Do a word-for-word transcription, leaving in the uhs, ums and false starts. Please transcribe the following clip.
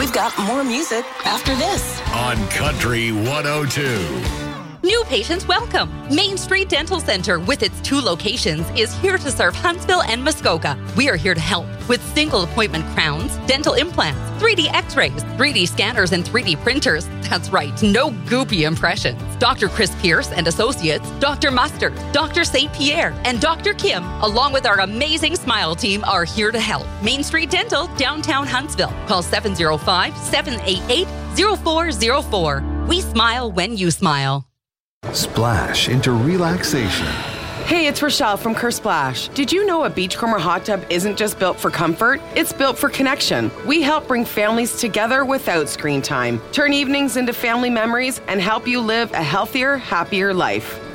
We've got more music after this. On Country one oh two. New patients welcome. Main Street Dental Center, with its two locations, is here to serve Huntsville and Muskoka. We are here to help with single appointment crowns, dental implants, three D x-rays, three D scanners, and three D printers. That's right, no goopy impressions. Doctor Chris Pierce and Associates, Doctor Mustard, Doctor Saint Pierre, and Doctor Kim, along with our amazing Smile team, are here to help. Main Street Dental, downtown Huntsville. Call seven oh five, seven eight eight, oh four oh four. We smile when you smile. Splash into relaxation. Hey, it's Rochelle from Kersplash. Did you know a Beachcomber hot tub isn't just built for comfort? It's built for connection. We help bring families together without screen time, turn evenings into family memories, and help you live a healthier, happier life.